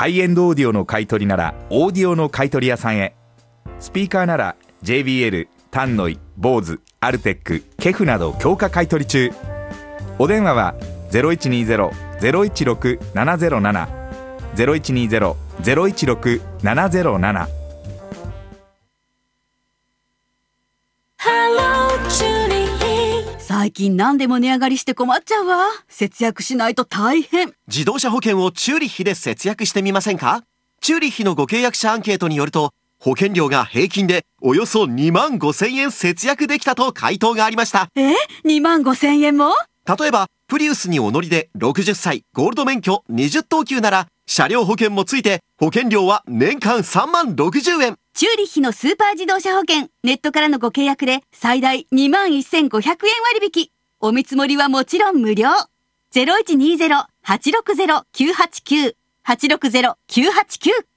ハイエンドオーディオの買い取りならオーディオの買い取り屋さんへ。スピーカーなら JBL、タンノイ、ボーズ、アルテック、ケフなど強化買い取り中。お電話は 0120-016-707 0120-016-707。 最近何でも値上がりして困っちゃうわ。節約しないと大変。 自動車保険をチューリッヒで節約してみませんか？チューリッヒのご契約者アンケートによると、保険料が平均でおよそ2万5千円節約できたと回答がありました。 2万5千円も？ 例えばプリウスにお乗りで60歳ゴールド免許20等級なら、車両保険もついて保険料は年間3万60円。 チューリッヒのスーパー自動車保険、ネットからのご契約で最大2万1500円割引。お見積もりはもちろん無料。0120-860-989 860-989